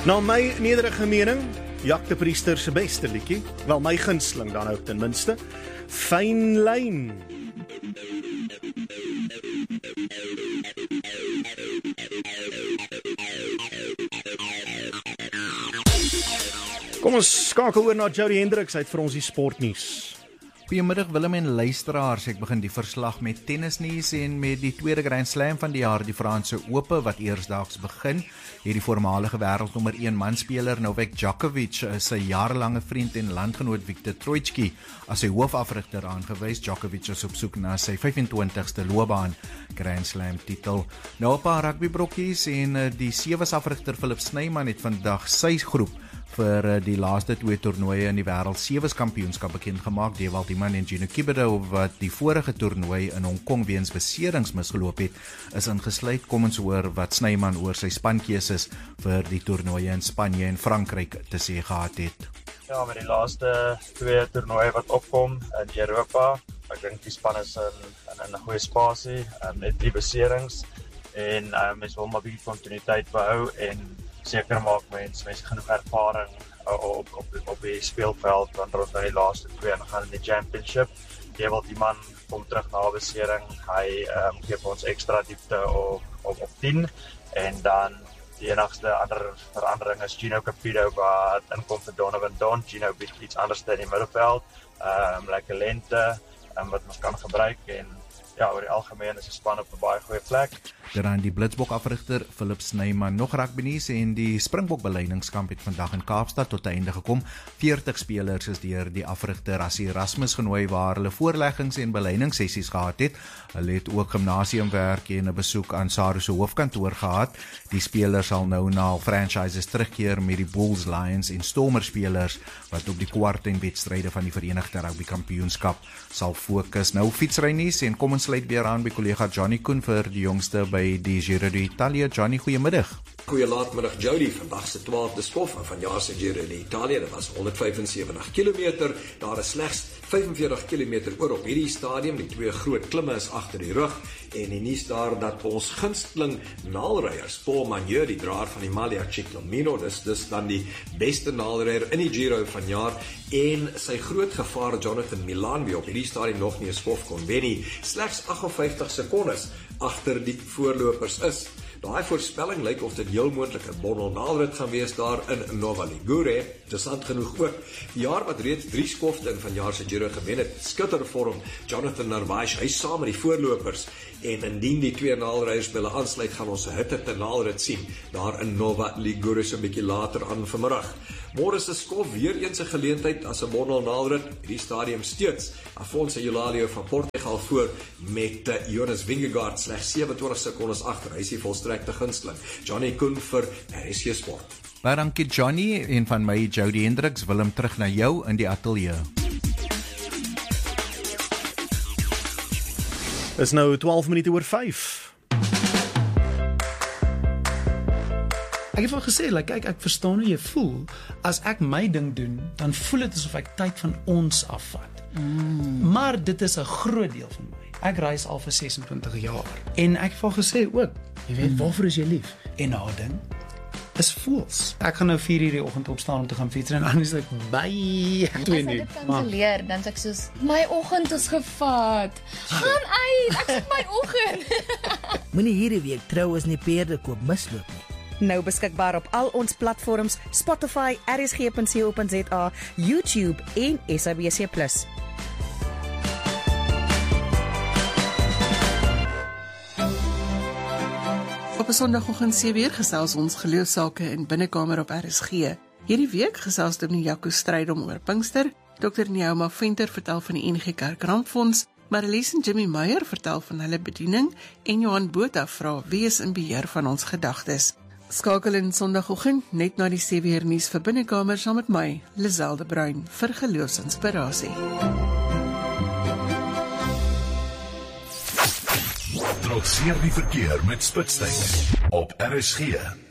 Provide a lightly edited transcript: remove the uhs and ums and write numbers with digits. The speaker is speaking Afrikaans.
Na my nederige mening, Jak de Priester se beste liedjie, wel my gunsteling dan ook ten minste, Fyn Lyn. Kom ons skakel oor na Jody Hendricks, hy het vir ons die sportnuus. Goeiemiddag Willem en luisteraars, ek begin die verslag met tennisnuus en met die tweede Grand Slam van die jaar, die Franse Ope, wat eersdaags begin. Hierdie voormalige wêreldnommer 1 manspeler Novak Djokovic, sy jarelange vriend en landgenoot Viktor Troicki, as sy hoofafrigter aangewys. Djokovic is op soek na sy 25ste loopbaan Grand Slam titel. Nou 'n paar rugbybrokkies en die sewees afrigter Philip Snyman het vandag sy groep vir die laaste 2 toernooie in die wêreld sewees kampioenskap bekend gemaak. Dewald Iman en Gino Kibido, wat die vorige toernooi in Hong Kong weens beserings misgeloop het, is ingesluit. Kom ons hoor wat Snyman oor sy spankeuses vir die toernooie in Spanje en Frankryk te sê gehad het. Ja, met die laaste 2 toernooie wat opkom in Europa, ek dink die span is in 'n goeie spasie, met 3 beserings en mens wil maar 'n bietjie kontinuïteit behou en seker maak mense genoeg ervaring op die speelveld, want rondom die laaste 2 en gaan in die championship. Dewald Iman kom terug na besering, hy gee vir ons ekstra diepte op 10, en dan die enigste ander verandering is Gino Kibido wat inkom vir Donovan Don. Gino bietjie iets anders in die middelveld, lekker lente, wat ons kan gebruik, en ja, oor die algemeen is die span op 'n baie goeie plek. Dan die Blitsbok afrigter Philip Snyman, nog rugbynuus, en die Springbok beleidingskamp het vandag in Kaapstad tot einde gekom. 40 spelers is deur die afrigter Rassie Erasmus genooi waar hulle voorleggings en beleidingsessies gehad het. Hulle het ook gimnasiumwerk en 'n besoek aan SARU se hoofkantoor gehad. Die spelers sal nou na franchises terugkeer met die Bulls, Lions en Stormers spelers wat op die kwart en wedstryde van die Verenigde Rugby Kampioenskap sal fokus. Nou fietsrynuus, en kom ons sluit weer aan by kollega Johnny Koen vir die jongste by die Giro d'Italia. Johnny, goeiemiddag. Goeie laatmiddag Jody, vandag se 12de skof van jaar se Giro d'Italia, dit was 175 km, daar is slegs 45 km oor op hierdie stadium, die 2 groot klimme is agter die rug, en die nuus daar dat ons gunsteling naalryers, Paul Magneur, die draer van die Maglia Ciclamino, dis dan die beste naalryer in die Giro van jaar, en sy groot gevaar Jonathan Milan, wie op hierdie stadium nog nie 'n skof kon wen nie, slegs 58 sekondes agter die voorlopers is. Daai voorspelling lyk of dit heel moontlik 'n bonnelnaalrit gaan wees daar in Nova Ligure. Interessant genoeg ook, die jaar wat reeds 3 skofte in vanjaar se Giro gewen het, skittervorm Jonathan Narvaez, hy saam met die voorlopers, en indien die 2 naalryers by hulle aansluit, gaan ons 'n hitte naalrit sien daar in Nova Ligure so 'n bietjie later aan vanmiddag. Môre se skof weer eens 'n geleentheid as 'n bonnelnaalrit, hierdie stadium steeds Afonso Eulalio van Portugal voor met Jonas Vingegaard slegs 27 sekondes agter. Hy is die volstrekte gunsteling. Johnny Koen vir RSG Sport. Baie dankie Johnny, en van my Jody Hendricks, Willem, terug na jou in die ateljee. Is nou 12 minute oor 5. Ek het al gesê, kyk, ek verstaan hoe jy voel. As ek my ding doen, dan voel dit asof ek tyd van ons afvat. Maar dit is 'n groot deel van my. Ek reis al vir 26 jaar. En ek het al gesê ook, jy weet, waarvoor is jy lief? En haar ding is voels. Ek gaan nou 4 uur die oggend opstaan om te gaan fiets, en anders is ek baie As ek dit kanselleer, dan sê ek soos, my oggend is gevat. Gaan uit, ek soek my oggend. Moenie hierdie week troues nie perde koop misloop nie. Nou beskikbaar op al ons platforms, Spotify, rsg.co.za, YouTube en SABC+. Op 'n Sondagoggend 7:00 gesels ons geloofsake in Binnekamer op RSG. Hierdie week gesels Dominee Jaco Strydom oor Pinkster, Dr. Neoma Venter vertel van die NG Kerk Rampfonds, Marlies en Jimmy Meyer vertel van hulle bediening, en Johan Botha vra wie is in beheer van ons gedagtes. Skakel in Sondagoggend net na die 7:00 nuus vir Binnekamer saam met my, Liselde Bruin, vir geloofsinspirasie. Trotseer die verkeer met Spitstyd op RSG.